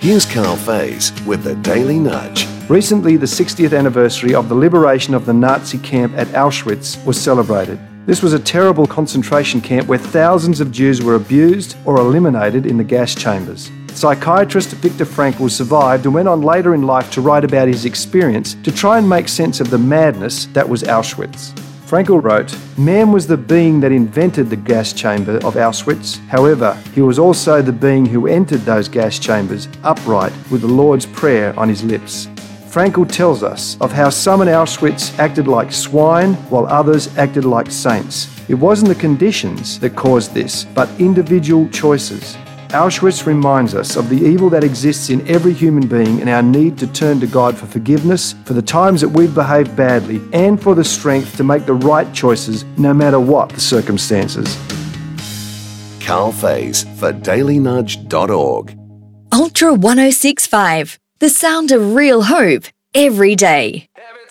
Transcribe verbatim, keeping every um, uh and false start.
Here's Carl Faze with the Daily Nudge. Recently, the sixtieth anniversary of the liberation of the Nazi camp at Auschwitz was celebrated. This was a terrible concentration camp where thousands of Jews were abused or eliminated in the gas chambers. Psychiatrist Viktor Frankl survived and went on later in life to write about his experience to try and make sense of the madness that was Auschwitz. Frankl wrote, "Man was the being that invented the gas chamber of Auschwitz. However, he was also the being who entered those gas chambers upright with the Lord's Prayer on his lips." Frankl tells us of how some in Auschwitz acted like swine while others acted like saints. It wasn't the conditions that caused this, but individual choices. Auschwitz reminds us of the evil that exists in every human being and our need to turn to God for forgiveness, for the times that we've behaved badly, and for the strength to make the right choices no matter what the circumstances. Carl Faze for daily nudge dot org. Ultra one oh six point five, the sound of real hope every day.